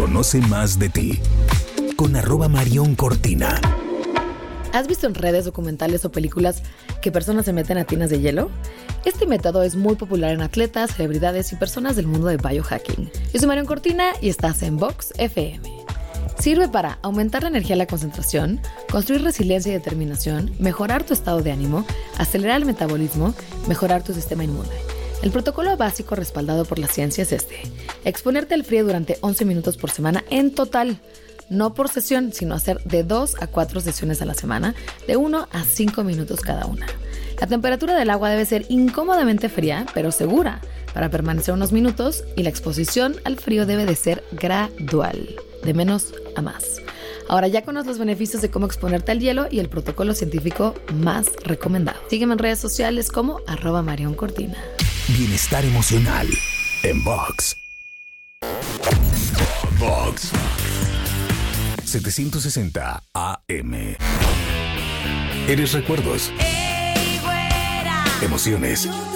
Conoce más de ti con @MarionCortina. ¿Has visto en redes documentales o películas que personas se meten a tinas de hielo? Este método es muy popular en atletas, celebridades y personas del mundo de biohacking. Yo soy Marion Cortina y estás en Vox FM. Sirve para aumentar la energía y la concentración, construir resiliencia y determinación, mejorar tu estado de ánimo, acelerar el metabolismo, mejorar tu sistema inmune. El protocolo básico respaldado por la ciencia es este: exponerte al frío durante 11 minutos por semana en total. No por sesión, sino hacer de 2 a 4 sesiones a la semana, de 1 a 5 minutos cada una. La temperatura del agua debe ser incómodamente fría, pero segura, para permanecer unos minutos, y la exposición al frío debe de ser gradual, de menos a más. Ahora ya conoces los beneficios de cómo exponerte al hielo y el protocolo científico más recomendado. Sígueme en redes sociales como @MarionCortina. Bienestar emocional en Vox. Vox 760 AM. Eres recuerdos, emociones,